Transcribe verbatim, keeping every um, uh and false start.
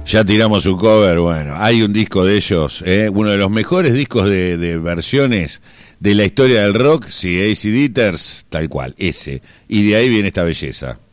Ya tiramos su cover, bueno, hay un disco de ellos, ¿eh? Uno de los mejores discos de, de versiones de la historia del rock, sí, A C Dieters, tal cual, ese. Y de ahí viene esta belleza.